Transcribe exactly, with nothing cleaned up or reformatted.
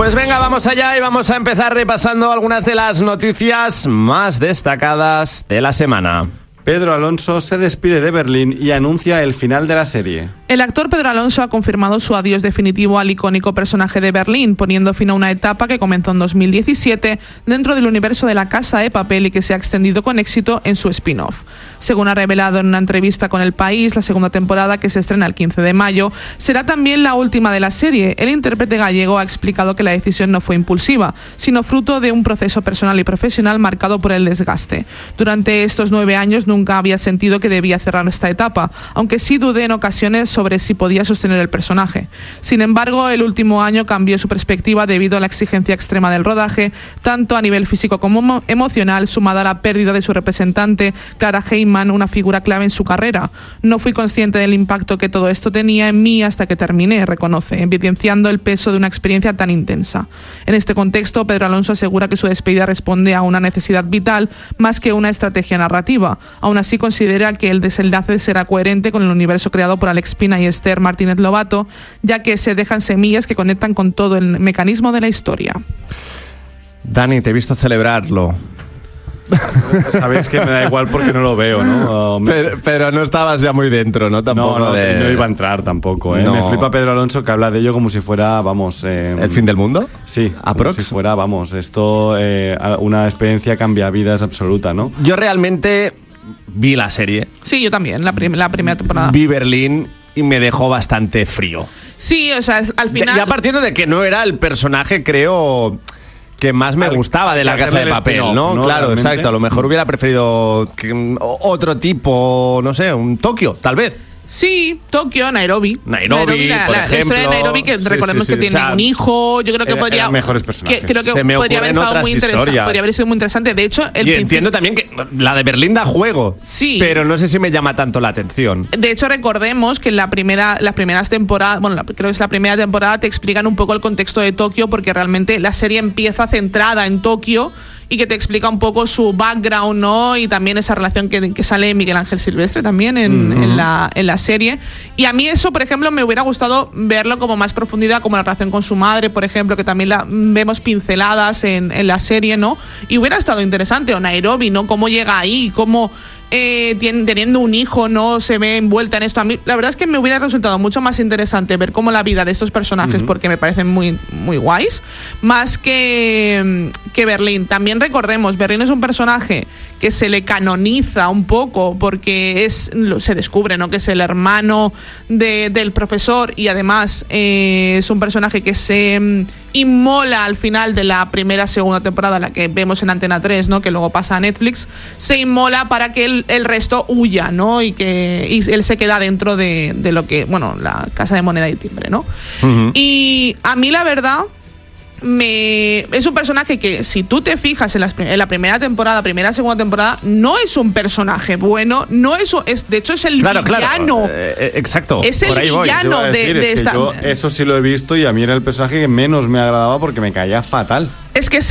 Pues venga, vamos allá y vamos a empezar repasando algunas de las noticias más destacadas de la semana. Pedro Alonso se despide de Berlín y anuncia el final de la serie. El actor Pedro Alonso ha confirmado su adiós definitivo al icónico personaje de Berlín, poniendo fin a una etapa que comenzó en dos mil diecisiete dentro del universo de La Casa de Papel y que se ha extendido con éxito en su spin-off. Según ha revelado en una entrevista con El País, la segunda temporada, que se estrena el quince de mayo, será también la última de la serie. El intérprete gallego ha explicado que la decisión no fue impulsiva, sino fruto de un proceso personal y profesional marcado por el desgaste. Durante estos nueve años nunca había sentido que debía cerrar esta etapa, aunque sí dudé en ocasiones sobre si podía sostener el personaje. Sin embargo, el último año cambió su perspectiva debido a la exigencia extrema del rodaje, tanto a nivel físico como emocional, sumada a la pérdida de su representante, Clara Heyman, una figura clave en su carrera. No fui consciente del impacto que todo esto tenía en mí hasta que terminé, reconoce, evidenciando el peso de una experiencia tan intensa. En este contexto, Pedro Alonso asegura que su despedida responde a una necesidad vital más que una estrategia narrativa. Aún así, considera que el desenlace será coherente con el universo creado por Alex Pina y Esther Martínez Lobato, ya que se dejan semillas que conectan con todo el mecanismo de la historia. Dani, te he visto celebrarlo. Sabéis que me da igual porque no lo veo, ¿no? Uh, pero, pero no estabas ya muy dentro, ¿no? Tampoco no, no, de... no iba a entrar tampoco, ¿eh? No. Me flipa Pedro Alonso, que habla de ello como si fuera, vamos... Eh, ¿El fin del mundo? Sí, ¿Aprox? Como si fuera, vamos, esto, eh, una experiencia cambia vidas absoluta, ¿no? Yo realmente vi la serie. Sí, yo también, la, prim- la primera temporada. Vi Berlín y me dejó bastante frío. Sí, o sea, al final... Ya partiendo de que no era el personaje, creo... que más me gustaba de La Casa de Papel, ¿no? ¿no? Claro, realmente. Exacto. A lo mejor hubiera preferido que, otro tipo, no sé, un Tokio, tal vez. Sí, Tokio, Nairobi. Nairobi, Nairobi la, por la, ejemplo. la historia de Nairobi, que sí, recordemos sí, sí, que tiene o sea, un hijo. Yo creo que era, podría. mejores personajes. Que, creo que Se me podría haber estado muy interesante. Podría haber sido muy interesante. De hecho, el y entiendo también que la de Berlín da juego. Sí. Pero no sé si me llama tanto la atención. De hecho, recordemos que en la primera, las primeras temporadas, bueno, la, creo que es la primera temporada, te explican un poco el contexto de Tokio, porque realmente la serie empieza centrada en Tokio y que te explica un poco su background, ¿no? Y también esa relación que, que sale Miguel Ángel Silvestre también en, uh-huh. en, la, en la serie. Y a mí eso, por ejemplo, me hubiera gustado verlo como más profundidad, como la relación con su madre, por ejemplo, que también la vemos pinceladas en, en la serie, ¿no? Y hubiera estado interesante. O Nairobi, ¿no? Cómo llega ahí, cómo... Eh, teniendo un hijo, no se ve envuelta en esto. A mí, la verdad es que me hubiera resultado mucho más interesante ver cómo la vida de estos personajes, uh-huh. porque me parecen muy, muy guays, más que, que Berlín. También recordemos, Berlín es un personaje que se le canoniza un poco porque es, se descubre, ¿no?, que es el hermano de, del profesor, y además eh, es un personaje que se um, inmola al final de la primera segunda temporada, la que vemos en Antena tres, ¿no?, que luego pasa a Netflix. Se inmola para que el, el resto huya, ¿no?, y que y él se queda dentro de, de lo que, bueno, la casa de moneda y timbre, ¿no? Uh-huh. Y a mí la verdad... Me, es un personaje que, si tú te fijas en, las, en la primera temporada, primera, segunda temporada, no es un personaje bueno, no es, es de hecho es el claro, villano. Claro. Eh, exacto. Es el villano de, decir, de es esta. Yo eso sí lo he visto y a mí era el personaje que menos me agradaba porque me caía fatal. Es que es